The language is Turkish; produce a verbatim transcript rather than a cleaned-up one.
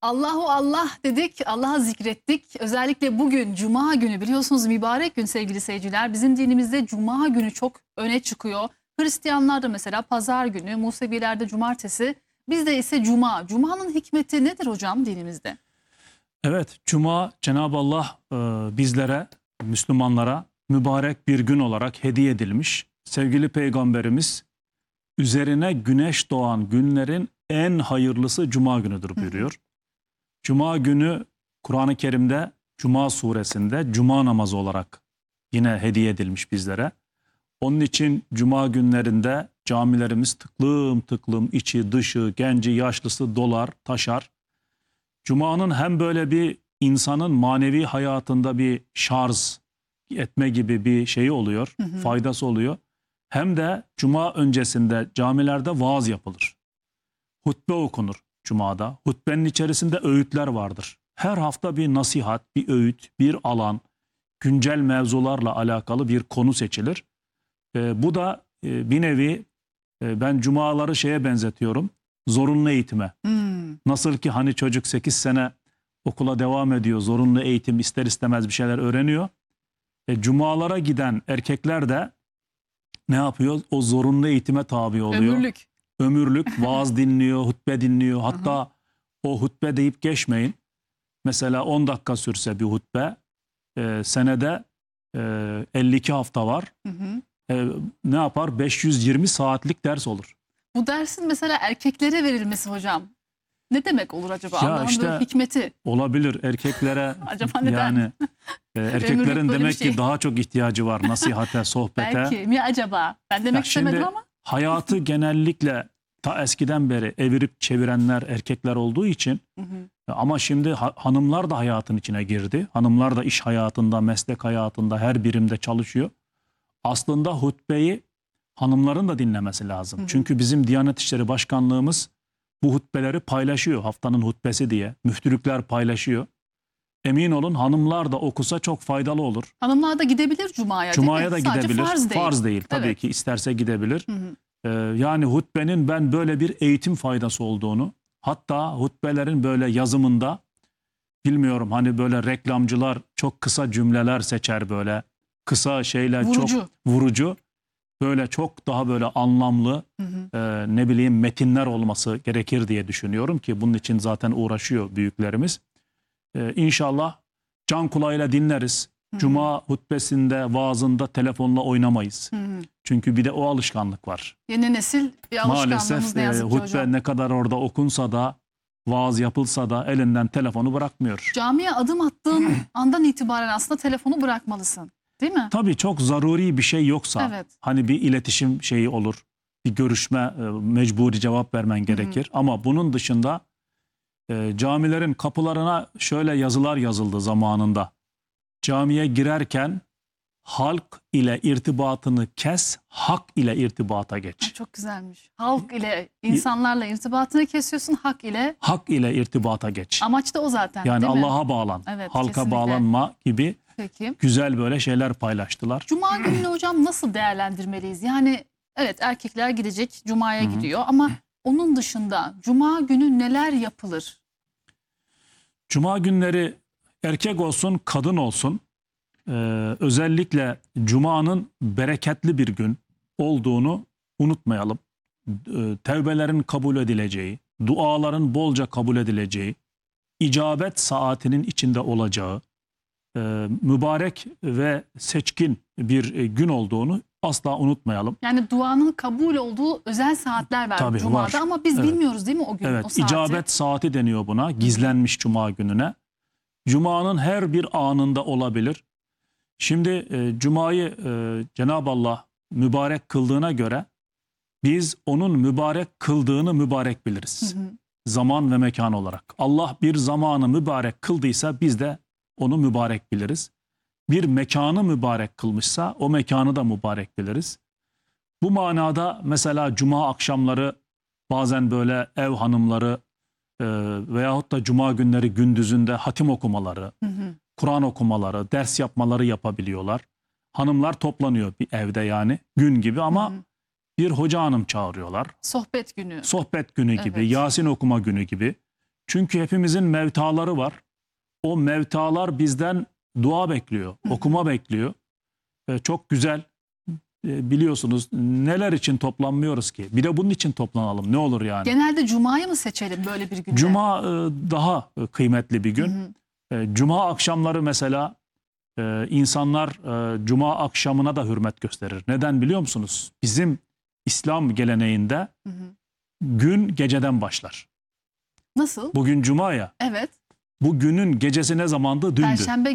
Allahu Allah dedik, Allah'ı zikrettik. Özellikle bugün Cuma günü, biliyorsunuz mübarek gün sevgili seyirciler. Bizim dinimizde Cuma günü çok öne çıkıyor. Hristiyanlarda mesela pazar günü, Musevilerde cumartesi, bizde ise Cuma. Cuma'nın hikmeti nedir hocam dinimizde? Evet, Cuma Cenab-ı Allah e, bizlere, Müslümanlara mübarek bir gün olarak hediye edilmiş. Sevgili Peygamberimiz üzerine güneş doğan günlerin en hayırlısı Cuma günüdür buyuruyor. Hı hı. Cuma günü Kur'an-ı Kerim'de Cuma suresinde Cuma namazı olarak yine hediye edilmiş bizlere. Onun için Cuma günlerinde camilerimiz tıklım tıklım, içi dışı, genci yaşlısı dolar, taşar. Cuma'nın hem böyle bir insanın manevi hayatında bir şarj etme gibi bir şeyi oluyor, hı hı. faydası oluyor. Hem de Cuma öncesinde camilerde vaaz yapılır. Hutbe okunur Cuma'da. Hutbenin içerisinde öğütler vardır. Her hafta bir nasihat, bir öğüt, bir alan, güncel mevzularla alakalı bir konu seçilir. E, bu da e, bir nevi e, ben Cumaları şeye benzetiyorum. Zorunlu eğitime. Hmm. Nasıl ki hani çocuk sekiz sene okula devam ediyor. Zorunlu eğitim ister istemez bir şeyler öğreniyor. E, Cumalara giden erkekler de ne yapıyor? O zorunlu eğitime tabi oluyor. Ömürlük. Ömürlük vaaz dinliyor, hutbe dinliyor. Hatta Aha. o hutbe deyip geçmeyin. Mesela on dakika sürse bir hutbe, e, senede e, elli iki hafta var. Hı hı. E, ne yapar? beş yüz yirmi saatlik ders olur. Bu dersin mesela erkeklere verilmesi hocam ne demek olur acaba? Ya Allah'ın işte böyle hikmeti. Olabilir erkeklere. Acaba neden? Yani e, erkeklerin demek şey. ki daha çok ihtiyacı var nasihate, sohbete. Belki mi acaba? Ben demek ya istemedim ama. Hayatı genellikle ta eskiden beri evirip çevirenler erkekler olduğu için, hı hı. ama şimdi ha, hanımlar da hayatın içine girdi. Hanımlar da iş hayatında, meslek hayatında her birimde çalışıyor. Aslında hutbeyi hanımların da dinlemesi lazım. Hı hı. Çünkü bizim Diyanet İşleri Başkanlığımız bu hutbeleri paylaşıyor. Haftanın hutbesi diye. Müftülükler paylaşıyor. Emin olun hanımlar da okusa çok faydalı olur. Hanımlar da gidebilir Cuma'ya Cuma'ya da Sadece gidebilir. Farz değil. Farz değil. Tabii evet. ki isterse gidebilir. Hı hı. Ee, yani hutbenin ben böyle bir eğitim faydası olduğunu, hatta hutbelerin böyle yazımında, bilmiyorum hani böyle reklamcılar çok kısa cümleler seçer böyle. Kısa şeyler vurucu. çok vurucu. Böyle çok daha böyle anlamlı hı hı. E, ne bileyim metinler olması gerekir diye düşünüyorum ki bunun için zaten uğraşıyor büyüklerimiz. E, İnşallah can kulağıyla dinleriz. Hı hı. Cuma hutbesinde, vaazında telefonla oynamayız. Hı hı. Çünkü bir de o alışkanlık var. Yeni nesil bir alışkanlığımız Maalesef, ne yazık e, ki hutbe hocam. ne kadar orada okunsa da, vaaz yapılsa da elinden telefonu bırakmıyor. Camiye adım attığın andan itibaren aslında telefonu bırakmalısın. Değil mi? Tabii çok zaruri bir şey yoksa, evet. hani bir iletişim şeyi olur, bir görüşme, e, mecburi cevap vermen gerekir. Hı hı. Ama bunun dışında e, camilerin kapılarına şöyle yazılar yazıldı zamanında. Camiye girerken halk ile irtibatını kes, hak ile irtibata geç. Ha, çok güzelmiş. Halk ile, insanlarla irtibatını kesiyorsun, hak ile. Hak ile irtibata geç. Amaç da o zaten, yani değil mi? Allah'a bağlan, evet, halka kesinlikle. bağlanma gibi. Peki. Güzel böyle şeyler paylaştılar. Cuma gününü hocam nasıl değerlendirmeliyiz? Yani evet erkekler gidecek, Cuma'ya Hı -hı. gidiyor ama onun dışında Cuma günü neler yapılır? Cuma günleri erkek olsun, kadın olsun, e, özellikle Cuma'nın bereketli bir gün olduğunu unutmayalım. E, tevbelerin kabul edileceği, duaların bolca kabul edileceği, icabet saatinin içinde olacağı, Ee, mübarek ve seçkin bir e, gün olduğunu asla unutmayalım. Yani duanın kabul olduğu özel saatler var Tabii, Cuma'da var. ama biz evet. bilmiyoruz değil mi o gün, evet, o saati? İcabet saati deniyor buna, gizlenmiş Cuma gününe. Cuma'nın her bir anında olabilir. Şimdi e, Cuma'yı e, Cenab-ı Allah mübarek kıldığına göre biz onun mübarek kıldığını mübarek biliriz. Hı hı. Zaman ve mekan olarak. Allah bir zamanı mübarek kıldıysa biz de onu mübarek biliriz. Bir mekanı mübarek kılmışsa o mekanı da mübarek biliriz. Bu manada mesela Cuma akşamları bazen böyle ev hanımları e, veyahut da Cuma günleri gündüzünde hatim okumaları, Kur'an okumaları, ders yapmaları yapabiliyorlar. Hanımlar toplanıyor bir evde yani gün gibi ama hı hı. bir hoca hanım çağırıyorlar. Sohbet günü. Sohbet günü gibi, evet. Yasin okuma günü gibi. Çünkü hepimizin mevtaları var. O mevtalar bizden dua bekliyor, okuma bekliyor. E, çok güzel. E, biliyorsunuz neler için toplanmıyoruz ki? Bir de bunun için toplanalım. Ne olur yani? Genelde Cuma'yı mı seçelim böyle bir günde? Cuma e, daha e, kıymetli bir gün. Hı hı. E, Cuma akşamları mesela e, insanlar e, Cuma akşamına da hürmet gösterir. Neden biliyor musunuz? Bizim İslam geleneğinde Hı hı. gün geceden başlar. Nasıl? Bugün Cuma ya. Evet. Bu günün gecesi ne zamandı? Dündü. Perşembe